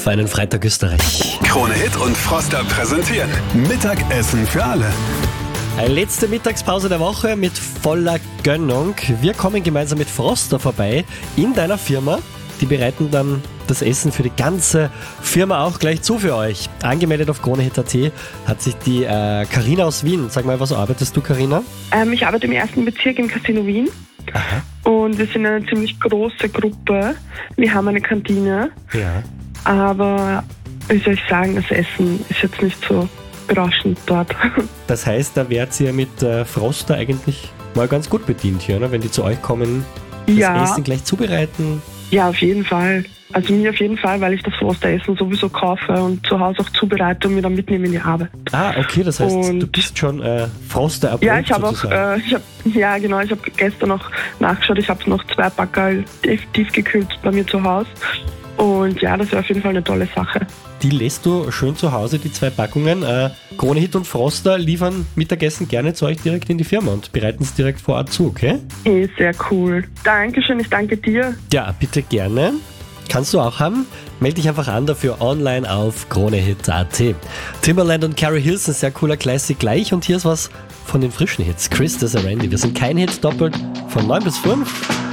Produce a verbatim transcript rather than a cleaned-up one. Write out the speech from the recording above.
auf einen Freitag Österreich. Krone Hit und Froster präsentieren Mittagessen für alle. Eine letzte Mittagspause der Woche mit voller Gönnung. Wir kommen gemeinsam mit Froster vorbei in deiner Firma. Die bereiten dann das Essen für die ganze Firma auch gleich zu für euch. Angemeldet auf kronehit punkt at hat sich die äh, Carina aus Wien. Sag mal, was arbeitest du, Carina? Ähm, ich arbeite im ersten Bezirk im Casino Wien. Aha. Und wir sind eine ziemlich große Gruppe. Wir haben eine Kantine. Ja. Aber, wie soll ich sagen, das Essen ist jetzt nicht so berauschend dort. Das heißt, da werdet ihr mit äh, Froster eigentlich mal ganz gut bedient hier, ne? Wenn die zu euch kommen, das Ja. Essen gleich zubereiten. Ja, auf jeden Fall. Also mir auf jeden Fall, weil ich das Froster-Essen sowieso kaufe und zu Hause auch zubereite und mir dann mitnehme in die Arbeit. Ah, okay, das heißt, Und- du bist schon äh, Froster erprobt Ja, ich habe auch, sozusagen. äh, ich hab, ja genau, ich habe gestern noch nachgeschaut, ich habe noch zwei Packerl tief, tiefgekühlt bei mir zu Hause. Und ja, das wäre auf jeden Fall eine tolle Sache. Die lässt du schön zu Hause, die zwei Packungen. Äh, Krone Hit und Froster liefern Mittagessen gerne zu euch direkt in die Firma und bereiten es direkt vor Ort zu, okay? Hey, sehr cool. Dankeschön, ich danke dir. Ja, bitte gerne. Kannst du auch haben. Melde dich einfach an dafür online auf kronehit punkt at. Timbaland und Carrie Hilson, sehr cooler Classic gleich. Und hier ist was von den frischen Hits. Chris, das ist Randy. Wir sind kein Hit doppelt von neun bis fünf.